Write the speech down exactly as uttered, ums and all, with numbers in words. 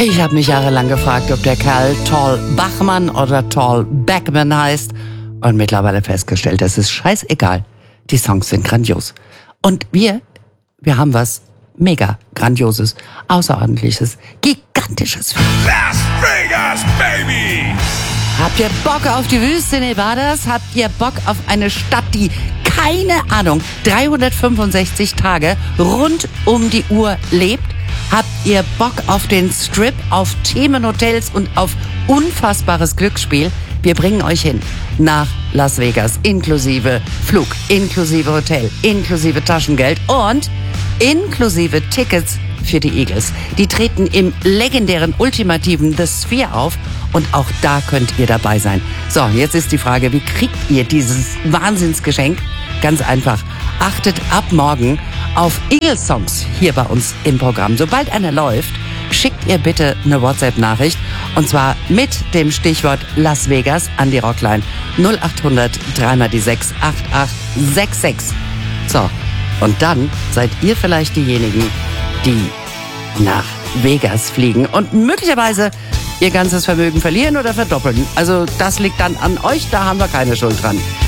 Ich habe mich jahrelang gefragt, ob der Kerl Tall Bachmann oder Tall Backman heißt. Und mittlerweile festgestellt, es ist scheißegal. Die Songs sind grandios. Und wir, wir haben was mega Grandioses, Außerordentliches, Gigantisches. Las Vegas, baby! Habt ihr Bock auf die Wüste Nevadas? Habt ihr Bock auf eine Stadt, die, keine Ahnung, dreihundertfünfundsechzig Tage rund um die Uhr lebt? Habt ihr Bock auf den Strip, auf Themenhotels und auf unfassbares Glücksspiel? Wir bringen euch hin nach Las Vegas, inklusive Flug, inklusive Hotel, inklusive Taschengeld und inklusive Tickets für die Eagles. Die treten im legendären, ultimativen The Sphere auf und auch da könnt ihr dabei sein. So, jetzt ist die Frage, wie kriegt ihr dieses Wahnsinnsgeschenk? Ganz einfach, achtet ab morgen auf Eagles-Songs hier bei uns im Programm. Sobald einer läuft, schickt ihr bitte eine WhatsApp-Nachricht und zwar mit dem Stichwort Las Vegas an die Rockline null acht hundert drei mal die sechs acht acht sechs sechs. So, und dann seid ihr vielleicht diejenigen, die nach Vegas fliegen und möglicherweise ihr ganzes Vermögen verlieren oder verdoppeln. Also das liegt dann an euch, da haben wir keine Schuld dran.